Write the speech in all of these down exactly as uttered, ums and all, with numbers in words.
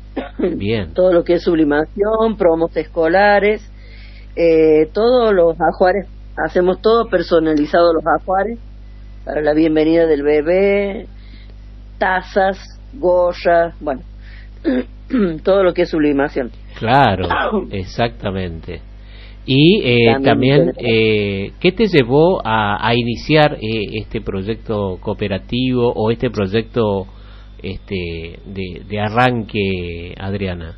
Bien. Todo lo que es sublimación, promos escolares, eh, todos los ajuares, hacemos todo personalizado los ajuares para la bienvenida del bebé, tazas, gorras, bueno, todo lo que es sublimación. Claro, exactamente. Y eh, también, también eh, ¿qué te llevó a, a iniciar eh, este proyecto cooperativo o este proyecto este de, de arranque, Adriana?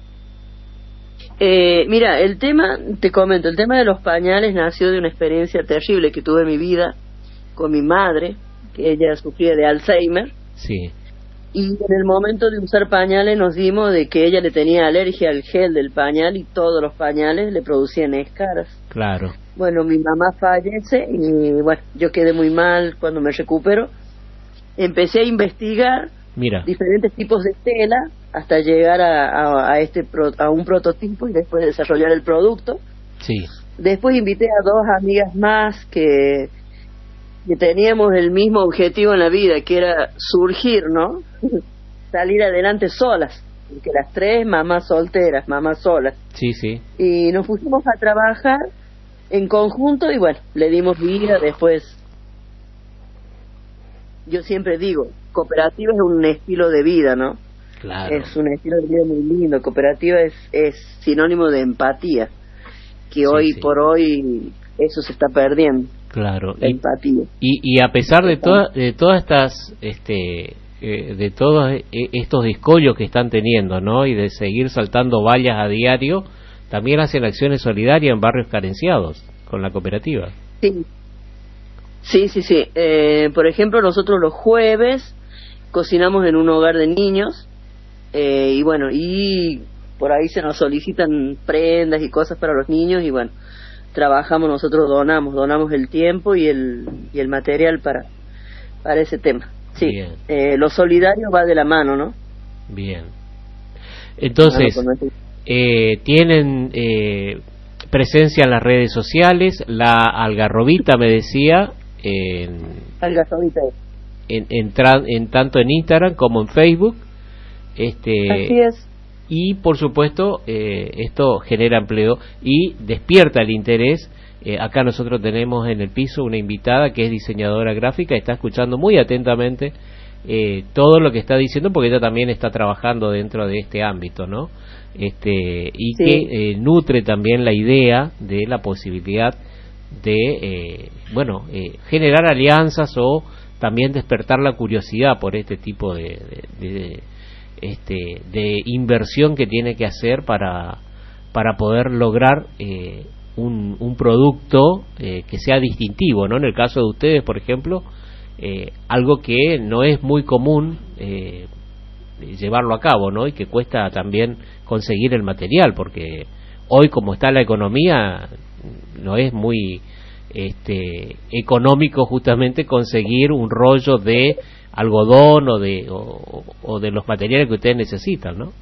Eh, mira, el tema, te comento, el tema de los pañales nació de una experiencia terrible que tuve en mi vida con mi madre, que ella sufría de Alzheimer. Sí. Y en el momento de usar pañales nos dimos de que ella le tenía alergia al gel del pañal y todos los pañales le producían escaras. Claro. Bueno, mi mamá fallece y bueno, yo quedé muy mal cuando me recupero. Empecé a investigar Mira. diferentes tipos de tela hasta llegar a, a, a este pro, a un prototipo y después desarrollar el producto. Sí. Después invité a dos amigas más que que teníamos el mismo objetivo en la vida, que era surgir, ¿no? Salir adelante solas, que las tres mamás solteras, mamás solas. Sí, sí. Y nos pusimos a trabajar en conjunto y bueno, le dimos vida. Después, yo siempre digo, cooperativa es un estilo de vida, ¿no? Claro. Es un estilo de vida muy lindo. Cooperativa es, es sinónimo de empatía, que sí, hoy sí. por hoy eso se está perdiendo. Claro. La y, empatía. Y, y a pesar de, toda, de todas estas, este, eh, de todos estos escollos que están teniendo, ¿no? Y de seguir saltando vallas a diario, también hacen acciones solidarias en barrios carenciados con la cooperativa. Sí, sí, sí. sí. Eh, por ejemplo, nosotros los jueves cocinamos en un hogar de niños eh, y bueno, y por ahí se nos solicitan prendas y cosas para los niños y bueno, trabajamos, nosotros donamos, donamos el tiempo y el y el material para para ese tema. Sí, eh, lo solidario va de la mano, ¿no? Bien. Entonces, eh, tienen eh, presencia en las redes sociales, la Algarrobita me decía, en, Algarrobita. En, en, tra, en tanto en Instagram como en Facebook. Este, Así es. Y por supuesto eh, esto genera empleo y despierta el interés. Eh, acá nosotros tenemos en el piso una invitada que es diseñadora gráfica y está escuchando muy atentamente eh, todo lo que está diciendo porque ella también está trabajando dentro de este ámbito, ¿no? Este, y sí. que eh, nutre también la idea de la posibilidad de eh, bueno eh, generar alianzas o también despertar la curiosidad por este tipo de, de, de Este, de inversión que tiene que hacer para para poder lograr eh, un, un producto eh, que sea distintivo, ¿no? En el caso de ustedes, por ejemplo, eh, algo que no es muy común eh, llevarlo a cabo, ¿no? Y que cuesta también conseguir el material, porque hoy como está la economía no es muy este, económico justamente conseguir un rollo de algodón o de o, o de los materiales que ustedes necesitan, ¿no?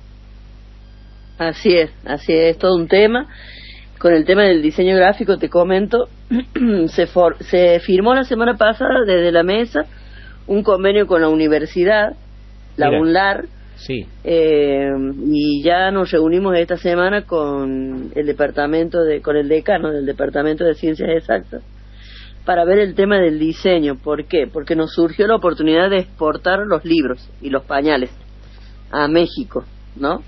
Así es, así es, todo un tema. Con el tema del diseño gráfico te comento, se, for, se firmó la semana pasada desde la mesa un convenio con la universidad, la Mira, UNLAR, sí. eh, y ya nos reunimos esta semana con el departamento de, con el decano del departamento de Ciencias Exactas para ver el tema del diseño. ¿Por qué? Porque nos surgió la oportunidad de exportar los libros y los pañales a México, ¿no?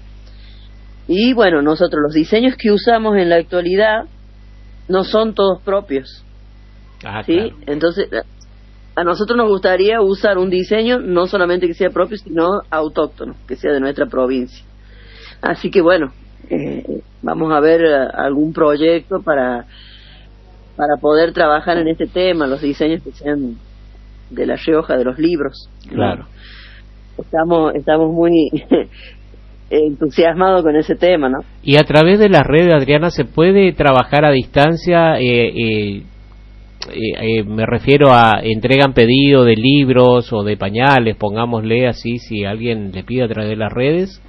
Y bueno, nosotros los diseños que usamos en la actualidad no son todos propios, ah, ¿sí? Claro. Entonces, a nosotros nos gustaría usar un diseño no solamente que sea propio, sino autóctono, que sea de nuestra provincia. Así que bueno, eh, vamos a ver algún proyecto para para poder trabajar en este tema, los diseños que sean de La Rioja, de los libros. Claro. ¿No? Estamos estamos muy entusiasmados con ese tema, ¿no? Y a través de las redes, Adriana, ¿se puede trabajar a distancia? Eh, eh, eh, eh, me refiero a entregan pedido de libros o de pañales, pongámosle así, si alguien le pide a través de las redes.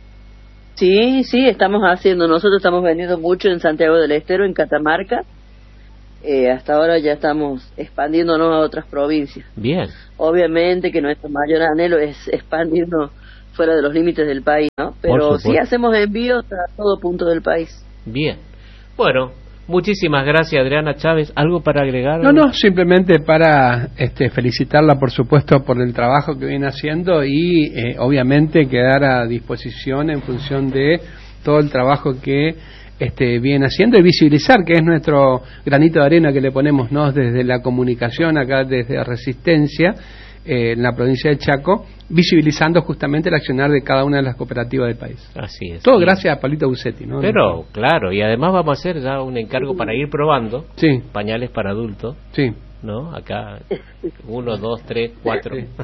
Sí, sí, estamos haciendo, nosotros estamos vendiendo mucho en Santiago del Estero, en Catamarca. Eh, hasta ahora ya estamos expandiéndonos a otras provincias. Bien. Obviamente que nuestro mayor anhelo es expandirnos fuera de los límites del país, ¿no? Pero sí hacemos envíos a todo punto del país. Bien. Bueno, muchísimas gracias, Adriana Chávez. ¿Algo para agregar? No, no, simplemente para este, felicitarla, por supuesto, por el trabajo que viene haciendo y eh, obviamente quedar a disposición en función de todo el trabajo que este, viene haciendo y visibilizar, que es nuestro granito de arena que le ponemos, ¿no?, desde la comunicación, acá desde Resistencia, eh, en la provincia de Chaco, visibilizando justamente el accionar de cada una de las cooperativas del país. Así es. Todo gracias a Pablito Bucetti, ¿no? Pero, claro, y además vamos a hacer ya un encargo para ir probando sí. pañales para adultos. Sí. ¿No? Acá, uno, dos, tres, cuatro. Sí.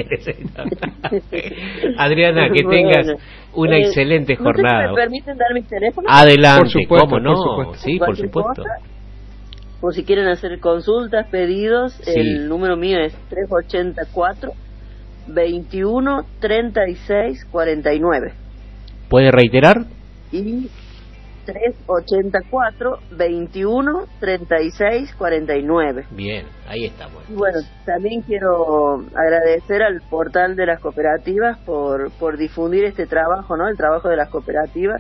Adriana, que tengas bueno, una eh, excelente jornada. ¿Me permiten dar mis teléfonos? Adelante, por supuesto, ¿cómo no? Por supuesto. Sí, por supuesto. Cosa, por si quieren hacer consultas, pedidos, sí. El número mío es tres ocho cuatro, veintiuno, treinta y seis, cuarenta y nueve. ¿Puede reiterar? Y tres ocho cuatro, veintiuno, treinta y seis, cuarenta y nueve. Bien, ahí estamos. Y bueno, también quiero agradecer al portal de las cooperativas por, por difundir este trabajo, ¿no? El trabajo de las cooperativas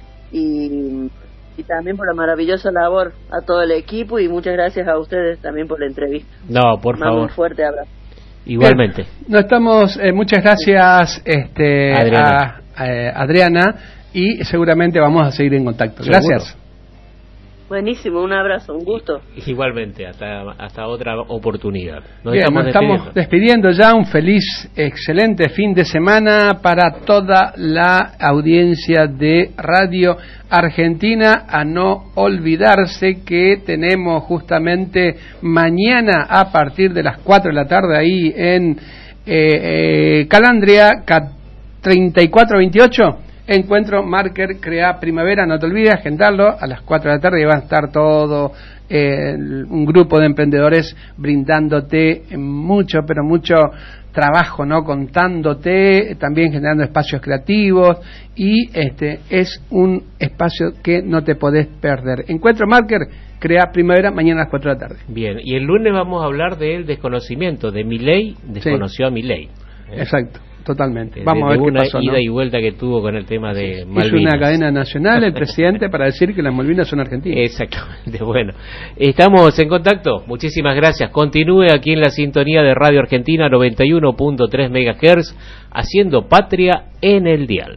y, y también por la maravillosa labor a todo el equipo y muchas gracias a ustedes también por la entrevista. No, por Mando favor. Un fuerte abrazo. Igualmente. Bien, no estamos, eh, muchas gracias este, Adriana. A, a Adriana. Y seguramente vamos a seguir en contacto. ¿Seguro? Gracias. Buenísimo, un abrazo, un gusto. Igualmente, hasta hasta otra oportunidad. Nos Bien, estamos, nos estamos despidiendo. despidiendo ya. Un feliz, excelente fin de semana para toda la audiencia de Radio Argentina. A no olvidarse que tenemos justamente mañana a partir de las cuatro de la tarde ahí en eh, eh, Calandria treinta y cuatro veintiocho. Encuentro Marker Crea Primavera, no te olvides agendarlo a las cuatro de la tarde y va a estar todo eh, un grupo de emprendedores brindándote mucho, pero mucho trabajo, ¿no? Contándote, también generando espacios creativos y este es un espacio que no te podés perder. Encuentro Marker Crea Primavera, mañana a las cuatro de la tarde. Bien, y el lunes vamos a hablar del desconocimiento, de Milei, desconoció sí. a Milei. ¿eh? Exacto. Totalmente. Vamos de, a ver una qué pasó, ida ¿no? y vuelta que tuvo con el tema de Malvinas. Hizo una cadena nacional el presidente para decir que las Malvinas son argentinas. Exactamente. Bueno, estamos en contacto. Muchísimas gracias. Continúe aquí en la sintonía de Radio Argentina noventa y uno punto tres megahertz, haciendo patria en el dial.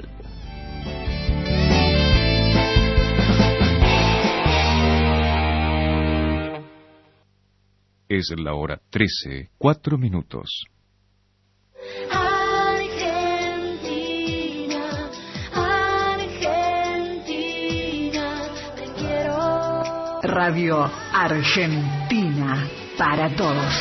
Es la hora trece, cuatro minutos. Radio Argentina para todos.